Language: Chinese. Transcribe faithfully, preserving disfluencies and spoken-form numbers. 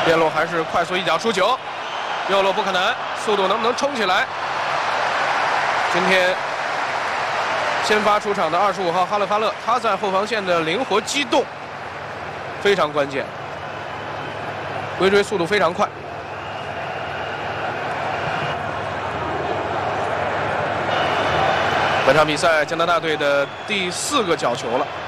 边路还是快速一脚出球，右路不可能，速度能不能冲起来？今天先发出场的二十五号哈勒发勒，他在后防线的灵活机动非常关键，回追速度非常快。本场比赛加拿大队的第四个角球了。